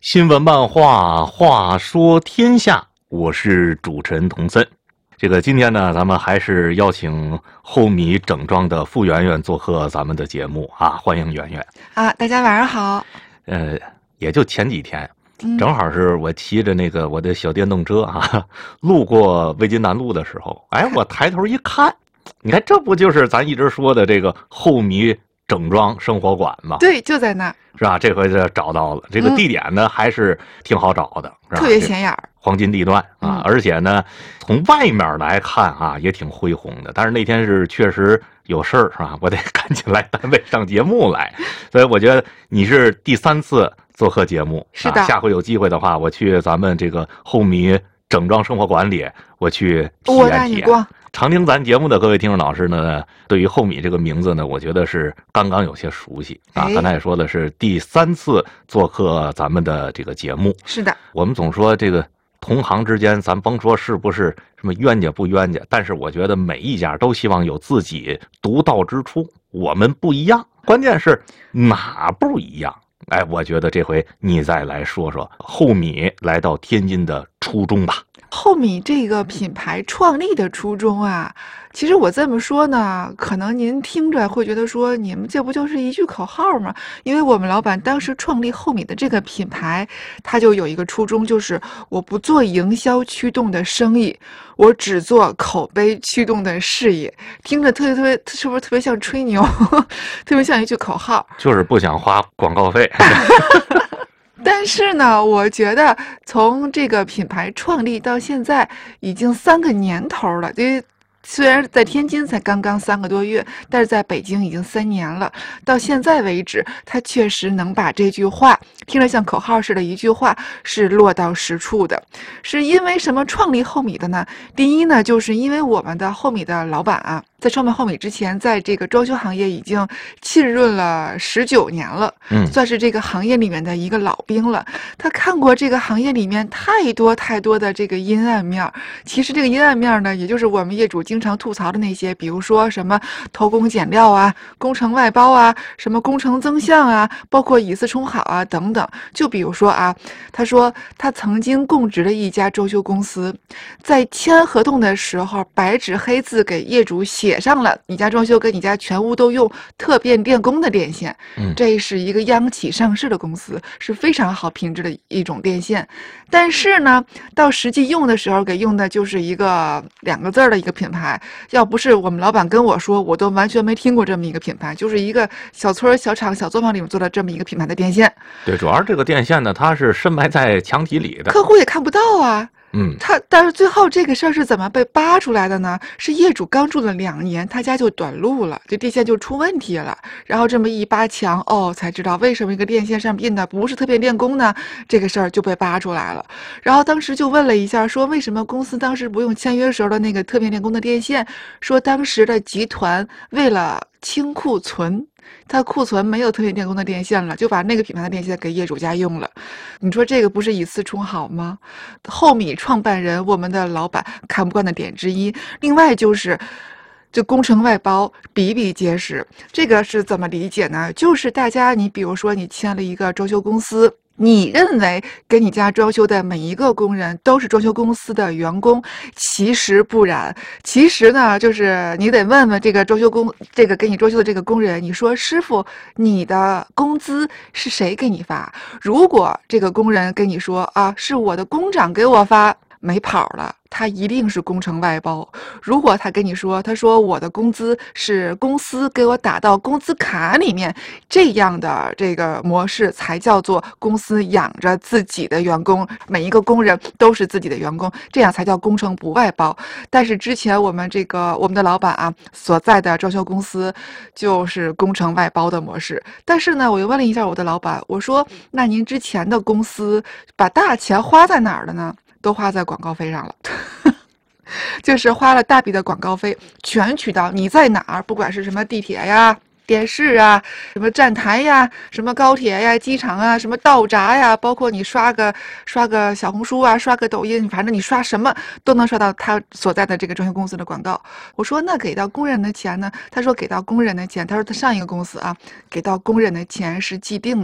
新闻漫画，话说天下，我是主持人童森。今天呢，咱们还是邀请后米整装的傅媛媛做客咱们的节目啊，欢迎媛媛啊！大家晚上好。 也就前几天，正好是我骑着我的小电动车啊，路过魏津南路的时候，我抬头一看，你看这不就是咱一直说的这个后米整装生活馆吗？ 对，就在那儿， 是吧？这回就找到了，这个地点呢还是挺好找的，是吧？ 特别显眼儿， 黄金地段啊，而且呢，从外面来看啊，也挺恢宏的。但是那天是确实有事儿，是吧？我得赶紧来单位上节目来，所以我觉得你是第3次做客节目， 是的。 下回有机会的话，我去咱们这个后米整装生活馆里，我去体验体验。 我带你逛。 常听咱节目的各位听众老师呢，对于后米这个名字呢，我觉得是刚刚有些熟悉啊。刚才也说的是第3次做客咱们的这个节目。 是的， 我们总说这个同行之间，咱甭说是不是什么冤家不冤家，但是我觉得每一家都希望有自己独到之处。我们不一样，关键是哪不一样？我觉得这回你再来说说后米来到天津的初衷吧。 后米这个品牌创立的初衷啊，其实我这么说呢，可能您听着会觉得说，你们这不就是一句口号吗？因为我们老板当时创立后米的这个品牌，他就有一个初衷，就是我不做营销驱动的生意，我只做口碑驱动的事业。听着特别，是不是特别像吹牛？特别像一句口号， 就是不想花广告费。 但是呢，我觉得从这个品牌创立到现在已经3个年头了，因为虽然在天津才刚刚3个多月，但是在北京已经3年了。到现在为止，他确实能把这句话听着像口号似的一句话是落到实处的。是因为什么创立后米的呢？第一呢，就是因为我们的后米的老板啊，在创办后米之前，在这个装修行业已经浸润了19年了，算是这个行业里面的一个老兵了。他看过这个行业里面太多的这个阴暗面。其实这个阴暗面呢，也就是我们业主经常吐槽的那些，比如说什么偷工减料啊、工程外包啊、什么工程增项啊，包括以次充好啊等等。就比如说啊，他说他曾经供职了一家装修公司，在签合同的时候，白纸黑字给业主写上了你家装修跟你家全屋都用特变电工的电线。这是一个央企上市的公司，是非常好品质的一种电线。但是呢，到实际用的时候，给用的就是一个2个字的一个品牌。要不是我们老板跟我说，我都完全没听过这么一个品牌，就是一个小村小厂小作坊里面做的这么一个品牌的电线。 对，主要是这个电线呢，它是深埋在墙体里的， 客户也看不到啊。但是最后这个事儿是怎么被扒出来的呢？是业主刚住了2年，他家就短路了，这电线就出问题了。然后这么一扒墙，才知道为什么一个电线上印的不是特变电工呢？这个事儿就被扒出来了。然后当时就问了一下，说为什么公司当时不用签约时候的那个特变电工的电线？说当时的集团为了清库存，他库存没有特变电工的电线了，就把那个品牌的电线给业主家用了。你说这个不是以次充好吗？后米创办人，我们的老板看不惯的点之一。另外就是工程外包比比皆是。这个是怎么理解呢？就是大家，你比如说你签了一个装修公司，你认为给你家装修的每一个工人都是装修公司的员工，其实不然。其实呢，就是你得问问这个给你装修的这个工人，你说师傅，你的工资是谁给你发？如果这个工人跟你说啊，是我的工长给我发，没跑了，他一定是工程外包。如果他跟你说，他说我的工资是公司给我打到工资卡里面，这样的这个模式才叫做公司养着自己的员工，每一个工人都是自己的员工，这样才叫工程不外包。但是之前我们的老板啊所在的装修公司就是工程外包的模式。但是呢，我又问了一下我的老板，我说那您之前的公司把大钱花在哪儿了呢？都花在广告费上了。就是花了大笔的广告费，全渠道你在哪儿，不管是什么地铁呀、电视啊、什么站台呀、什么高铁呀、机场啊、什么道闸呀，包括你刷个小红书啊、刷个抖音，反正你刷什么都能刷到他所在的这个装修公司的广告。我说那给到工人的钱呢？他说给到工人的钱，他说他上一个公司啊，给到工人的钱是既定的。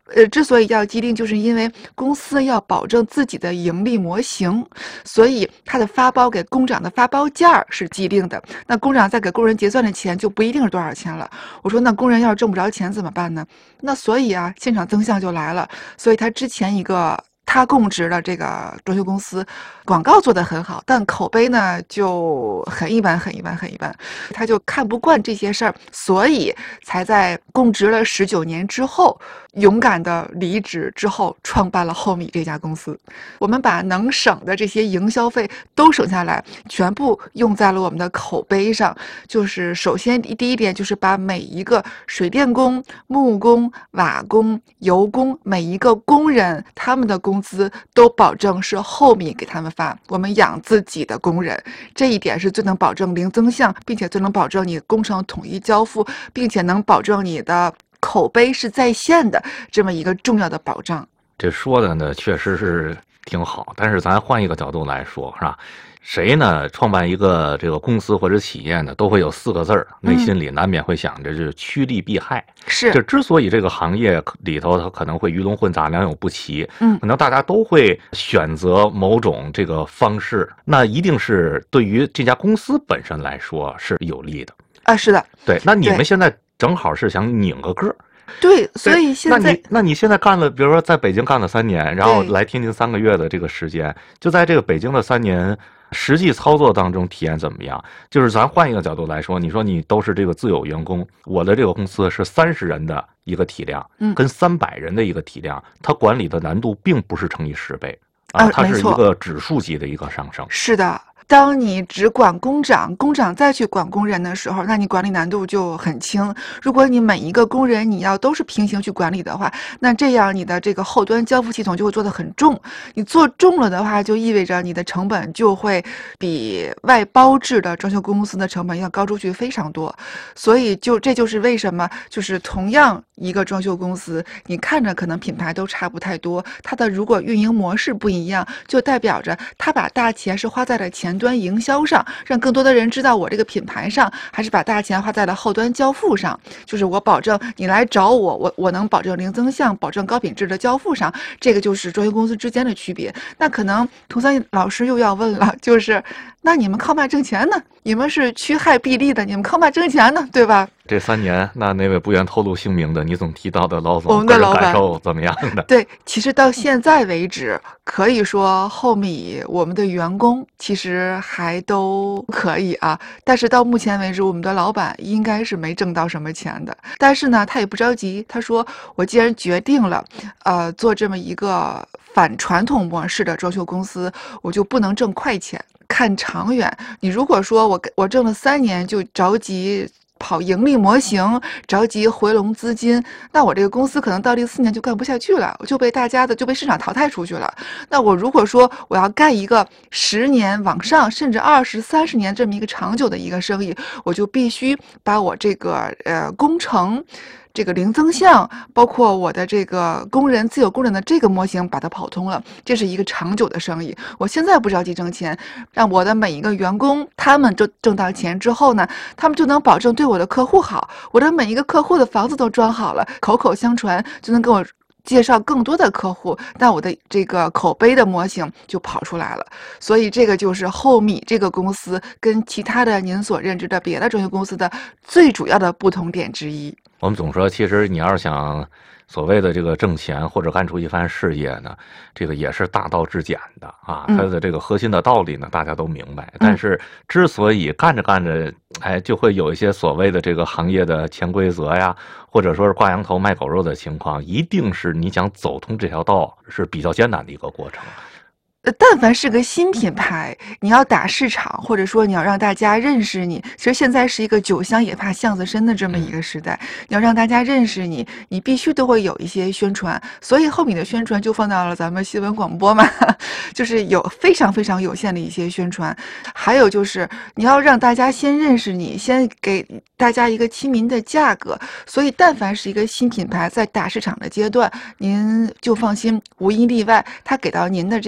之所以要既定，就是因为公司要保证自己的盈利模型，所以它的发包给工长的发包价是既定的。那工长再给工人结算的钱就不一定是多少钱了。我说那工人要是挣不着钱怎么办呢？那所以啊，现场增项就来了。所以他之前一个他供职的这个装修公司，广告做得很好，但口碑呢就很一般，很一般，很一般。他就看不惯这些事儿，所以才在供职了19年之后，勇敢的离职之后，创办了厚米这家公司。我们把能省的这些营销费都省下来，全部用在了我们的口碑上。就是首先第一点就是把每一个水电工、木工、瓦工、油工每一个工人他们的工资都保证是厚米给他们发，我们养自己的工人，这一点是最能保证零增项，并且最能保证你工程统一交付，并且能保证你的口碑是在线的这么一个重要的保障。 这说的呢确实是挺好，但是咱换一个角度来说，是吧？谁呢创办一个这个公司或者企业呢，都会有4个字儿，内心里难免会想着就是趋利避害。 是， 这之所以这个行业里头它可能会鱼龙混杂、良莠不齐，可能大家都会选择某种这个方式，那一定是对于这家公司本身来说是有利的啊。是的， 对。那你们现在正好是想拧个个儿。 对，所以现在那你现在干了，比如说在北京干了3年，然后来天津3个月的这个时间，就在这个北京的3年实际操作当中体验怎么样？就是咱换一个角度来说，你说你都是这个自有员工，我的这个公司是30人的一个体量，跟300人的一个体量，它管理的难度并不是乘以10倍啊，它是一个指数级的一个上升。 是的。当你只管工长，工长再去管工人的时候，那你管理难度就很轻。如果你每一个工人你要都是平行去管理的话，那这样你的这个后端交付系统就会做得很重。你做重了的话，就意味着你的成本就会比外包制的装修公司的成本要高出去非常多。所以这就是为什么，就是同样一个装修公司，你看着可能品牌都差不太多，它的如果运营模式不一样，就代表着它把大钱是花在了前端营销上，让更多的人知道我这个品牌上，还是把大钱花在了后端交付上。就是我保证你来找我能保证零增项，保证高品质的交付上，这个就是装修公司之间的区别。那可能童三老师又要问了，就是那你们靠嘛挣钱呢？你们是趋害避利的，你们靠嘛挣钱呢？对吧？ 这3年，那位不愿透露姓名的你总提到的老总， 我们的老板感受怎么样的？ 对，其实到现在为止，可以说厚米我们的员工其实还都可以啊，但是到目前为止，我们的老板应该是没挣到什么钱的。但是呢，他也不着急，他说我既然决定了，做这么一个反传统模式的装修公司，我就不能挣快钱。看长远，你如果说我挣了3年就着急跑盈利模型，着急回笼资金，那我这个公司可能到第4年就干不下去了，就被市场淘汰出去了。那我如果说我要干一个10年往上，甚至20、30年这么一个长久的一个生意，我就必须把我这个工程。这个零增项，包括我的这个自有工人的这个模型，把它跑通了，这是一个长久的生意。我现在不着急挣钱，让我的每一个员工，他们挣到钱之后呢，他们就能保证对我的客户好，我的每一个客户的房子都装好了，口口相传就能跟我介绍更多的客户，那我的这个口碑的模型就跑出来了。所以这个就是厚米这个公司跟其他的您所认知的别的装修公司的最主要的不同点之一。 我们总说，其实你要是想所谓的这个挣钱或者干出一番事业呢，这个也是大道至简的啊。它的这个核心的道理呢，大家都明白。但是之所以干着干着，就会有一些所谓的这个行业的潜规则呀，或者说是挂羊头卖狗肉的情况，一定是你想走通这条道是比较艰难的一个过程。 但凡是个新品牌，你要打市场，或者说你要让大家认识你，其实现在是一个酒香也怕巷子深的这么一个时代，你要让大家认识你，你必须都会有一些宣传。所以厚米的宣传就放到了咱们新闻广播嘛，就是有非常非常有限的一些宣传。还有就是你要让大家先认识你，先给大家一个亲民的价格。所以但凡是一个新品牌在打市场的阶段，您就放心，无一例外，他给到您的这个价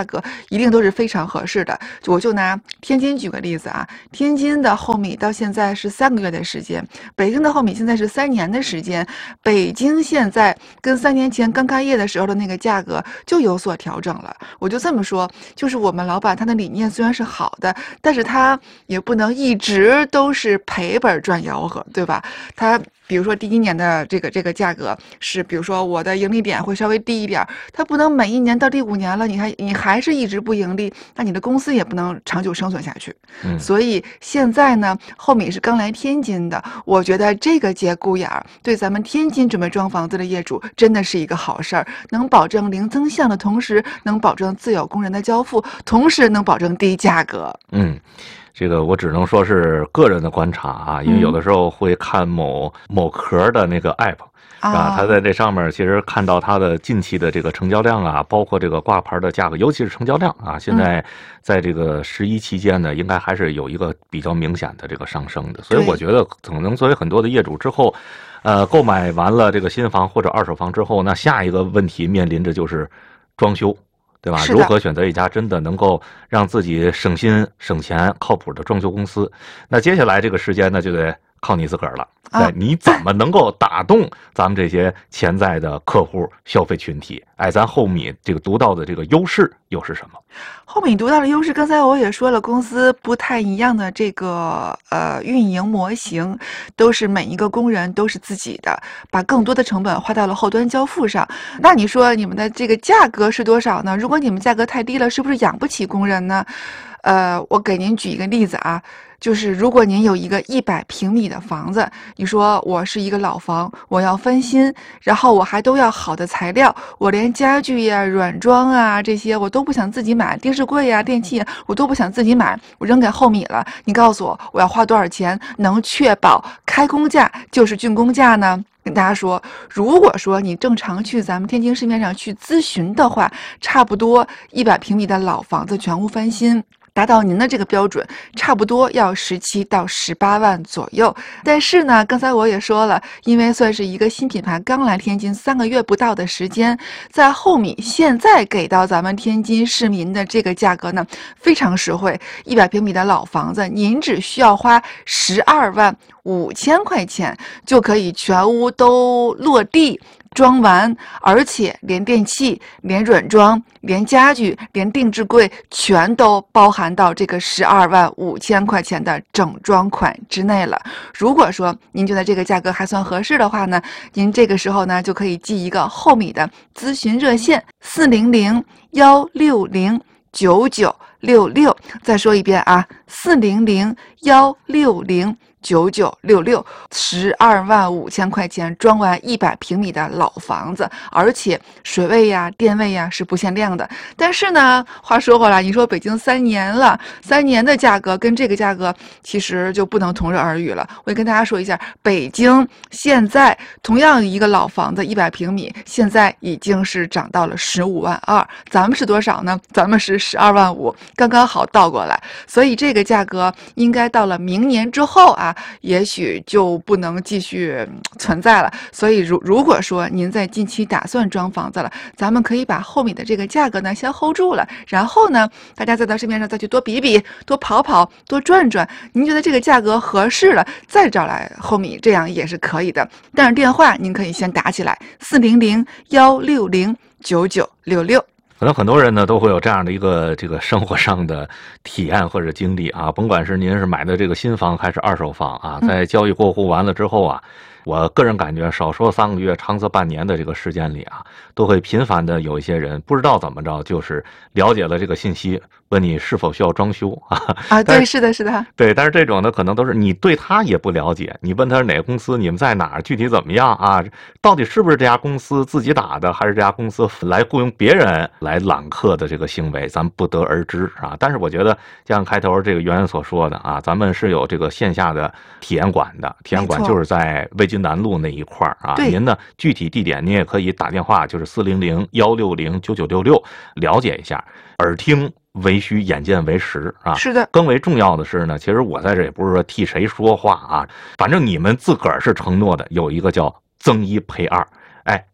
价格一定都是非常合适的。我就拿天津举个例子啊，天津的后米到现在是3个月的时间，北京的后米现在是3年的时间。北京现在跟3年前刚开业的时候的那个价格就有所调整了。我就这么说，就是我们老板他的理念虽然是好的，但是他也不能一直都是赔本赚吆喝，对吧？他比如说第1年的这个价格是，比如说我的盈利点会稍微低一点，它不能每1年到第5年了，你还是一直不盈利，那你的公司也不能长久生存下去。所以现在呢，后米是刚来天津的，我觉得这个节骨眼儿对咱们天津准备装房子的业主真的是一个好事儿，能保证零增项的同时，能保证自有工人的交付，同时能保证低价格。 这个我只能说是个人的观察啊，因为有的时候会看某壳的那个 app 啊，他在这上面其实看到它的近期的这个成交量啊，包括这个挂牌的价格，尤其是成交量啊，现在在这个11期间呢，应该还是有一个比较明显的这个上升的，所以我觉得可能作为很多的业主之后，购买完了这个新房或者二手房之后，那下一个问题面临着就是装修。对吧？如何选择一家真的能够让自己省心省钱、靠谱的装修公司？那接下来这个时间呢，就得靠你自个儿了。你怎么能够打动咱们这些潜在的客户消费群体？咱后米这个独到的这个优势又是什么？ 后米独到的优势，刚才我也说了，公司不太一样的这个运营模型，都是每一个工人都是自己的，把更多的成本花到了后端交付上。那你说你们的这个价格是多少呢？如果你们价格太低了，是不是养不起工人呢？我给您举一个例子啊，就是如果您有一个100平米的房子，你说我是一个老房，我要翻新，然后我还都要好的材料，我连家具呀、软装啊这些我都不想自己买，电视柜呀、电器我都不想自己买，我扔给后米了。你告诉我，我要花多少钱能确保开工价就是竣工价呢？跟大家说，如果说你正常去咱们天津市面上去咨询的话，差不多100平米的老房子全屋翻新，达到您的这个标准，差不多要17到18万左右。但是呢，刚才我也说了，因为算是一个新品牌刚来天津3个月不到的时间，在后米现在给到咱们天津市民的这个价格呢，非常实惠。100平米的老房子，您只需要花12万5千块钱就可以全屋都落地装完，而且连电器、连软装、连家具、连定制柜全都包含到这个12万5千块钱的整装款之内了。如果说您觉得这个价格还算合适的话呢，您这个时候呢就可以记一个后米的咨询热线400-160-9966。再说一遍啊，400-160-9966，12万5千块钱装完100平米的老房子，而且水位呀、电位呀是不限量的。但是呢，话说回来，你说北京3年了，3年的价格跟这个价格其实就不能同日而语了。我也跟大家说一下，北京现在同样一个老房子100平米，现在已经是涨到了15万2，咱们是多少呢？咱们是12万5，刚刚好倒过来。所以这个价格应该到了明年之后啊，也许就不能继续存在了。所以如果说您在近期打算装房子了，咱们可以把后米的这个价格呢先 hold 住了，然后呢，大家再到市面上再去多比比、多跑跑、多转转，您觉得这个价格合适了，再找来后米，这样也是可以的。但是电话您可以先打起来，400-160-9966。 可能很多人呢都会有这样的一个这个生活上的体验或者经历啊，甭管是您是买的这个新房还是二手房啊，在交易过户完了之后啊，我个人感觉少说3个月，长则半年的这个时间里啊，都会频繁的有一些人不知道怎么着，就是了解了这个信息，问你是否需要装修啊？ 对，是的，是的， 对，但是这种呢，可能都是你对他也不了解，你问他是哪个公司，你们在哪儿，具体怎么样啊？到底是不是这家公司自己打的，还是这家公司来雇佣别人来揽客的这个行为，咱不得而知啊。但是我觉得，像开头这个圆圆所说的啊，咱们是有这个线下的体验馆的，体验馆就是在魏津南路那一块啊。您呢，具体地点您也可以打电话，就是400-160-9966了解一下，耳听为虚，眼见为实啊！ 是的， 更为重要的是呢，其实我在这也不是说替谁说话啊，反正你们自个儿是承诺的，有一个叫增1赔2，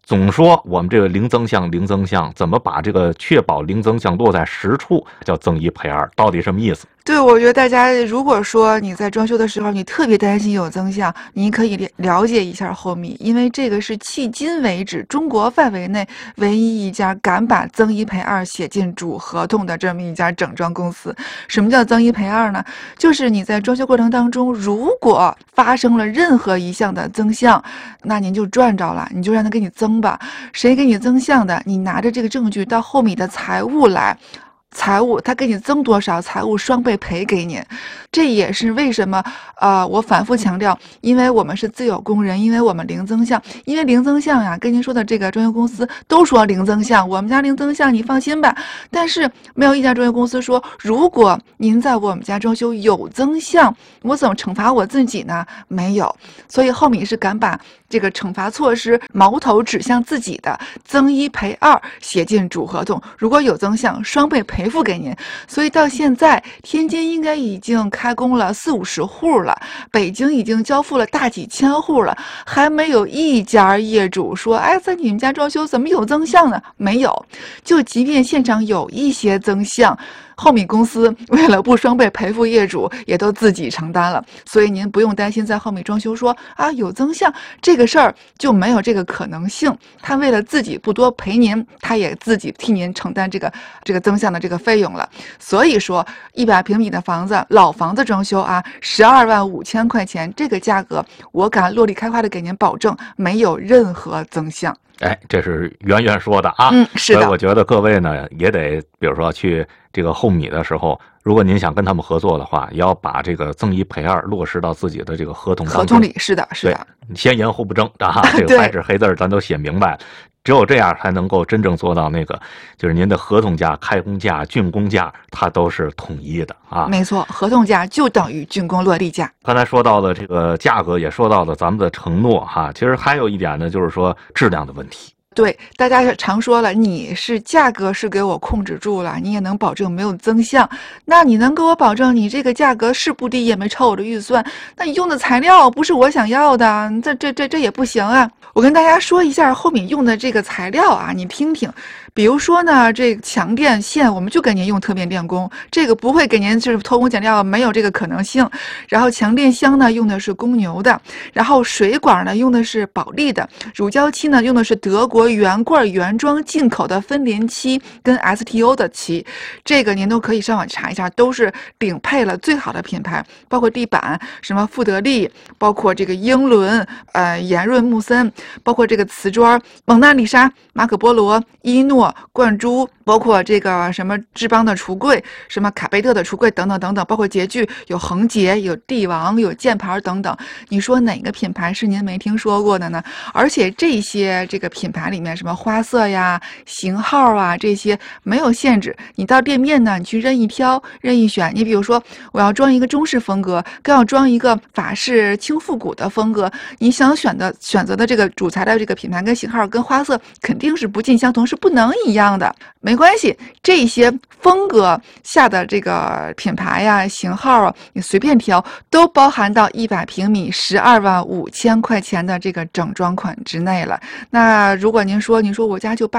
总说我们这个零增项，零增项怎么把这个确保零增项落在实处，叫增一赔二，到底什么意思？ 对，我觉得大家如果说你在装修的时候，你特别担心有增项，你可以了解一下后米，因为这个是迄今为止中国范围内唯一一家敢把增一赔二写进主合同的这么一家整装公司。什么叫增一赔二呢？就是你在装修过程当中，如果发生了任何一项的增项，那您就赚着了，你就让他给你增吧。谁给你增项的，你拿着这个证据到后米的财务来。财务他给你增多少，财务双倍赔给你。这也是为什么我反复强调，因为我们是自有工人，因为我们零增项，因为零增项呀，跟您说的这个装修公司都说零增项，我们家零增项你放心吧。但是没有一家装修公司说，如果您在我们家装修有增项，我怎么惩罚我自己呢？没有。所以后米是敢把这个惩罚措施矛头指向自己的，增一赔二写进主合同，如果有增项，双倍赔付给您。所以到现在，天津应该已经开工了40-50户了，北京已经交付了大几千户了，还没有一家业主说，哎，在你们家装修怎么有增项呢？没有。就即便现场有一些增项，后米公司为了不双倍赔付业主，也都自己承担了。所以您不用担心在后米装修说啊有增项这个事儿就没有这个可能性。他为了自己不多赔您，他也自己替您承担这个增项的这个费用了。所以说100平米的房子，老房子装修啊，12.5万块钱这个价格，我敢落地开花的给您保证，没有任何增项。 哎，这是圆圆说的啊。 是的。 所以我觉得各位呢，也得比如说去这个后米的时候，如果您想跟他们合作的话，也要把这个增一赔二落实到自己的这个合同当中。 合同里是的，是的。 先言后不争啊，这个白纸黑字咱都写明白了。只有这样才能够真正做到那个，就是您的合同价、开工价、竣工价，它都是统一的啊。 没错，合同价就等于竣工落地价。 刚才说到的这个价格，也说到了咱们的承诺哈。其实还有一点呢，就是说质量的问题。 对，大家常说了，你是价格是给我控制住了，你也能保证没有增项，那你能给我保证你这个价格是不低，也没超我的预算？那你用的材料不是我想要的，这也不行啊！我跟大家说一下后面用的这个材料啊，你听听。比如说呢，这强电线我们就给您用特变电工，这个不会给您就是偷工减料，没有这个可能性。然后强电箱呢用的是公牛的，然后水管呢用的是保利的，乳胶漆呢用的是德国原罐原装进口的分联漆跟 STO 的漆，这个您都可以上网查一下，都是顶配了最好的品牌，包括地板什么富得利，包括这个英伦、延润木森，包括这个瓷砖蒙娜丽莎、马可波罗、伊诺、冠珠，包括这个什么志邦的橱柜，什么卡贝特的橱柜等等等等，包括洁具有恒洁、有帝王、有箭牌等等。你说哪个品牌是您没听说过的呢？而且这些这个品牌里面，什么花色呀、型号啊，这些没有限制。你到店面呢，你去任意挑、任意选。你比如说，我要装一个中式风格，更要装一个法式轻复古的风格，你想选择的这个主材的这个品牌跟型号跟花色肯定是不尽相同，是不能一样的。没关系，这些风格下的这个品牌呀、型号啊，你随便挑，都包含到100平米12.5万块钱的这个整装款之内了。那如果您说我家就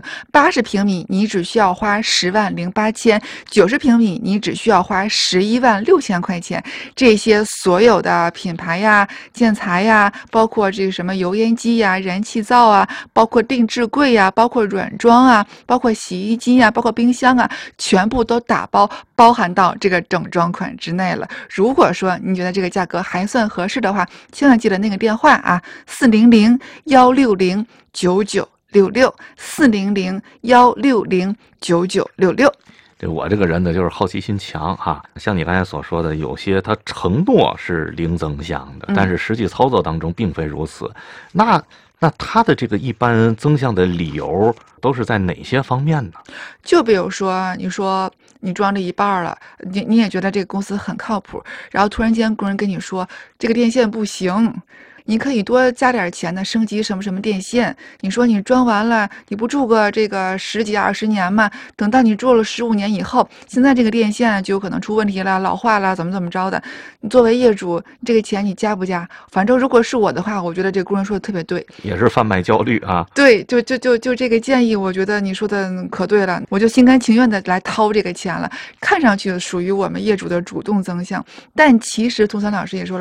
80平米，你只需要花10.08万，90平米你只需要花11.6万块钱。这些所有的品牌呀、建材呀，包括这个什么油烟机呀、燃气灶啊，包括定制柜呀，包括软装啊，包括洗衣机呀，包括冰箱啊，全部都打包含到这个整装款之内了。如果说你觉得这个价格还算合适的话，千万记得那个电话啊，400-160-9966，400-160-9966。 我这个人呢，就是好奇心强哈。像你刚才所说的，有些他承诺是零增项的，但是实际操作当中并非如此。那他的这个一般增项的理由都是在哪些方面呢？ 就比如说，你说你装了一半了，你也觉得这个公司很靠谱，然后突然间工人跟你说这个电线不行， 你可以多加点钱呢，升级什么什么电线。你说你装完了，你不住个这个10几20年嘛？等到你住了15年以后，现在这个电线就有可能出问题了，老化了，怎么着的？你作为业主，这个钱你加不加？反正如果是我的话，我觉得这个工人说的特别对， 也是贩卖焦虑啊。 对，就这个建议，我觉得你说的可对了，我就心甘情愿的来掏这个钱了。看上去属于我们业主的主动增项，但其实童森老师也说了。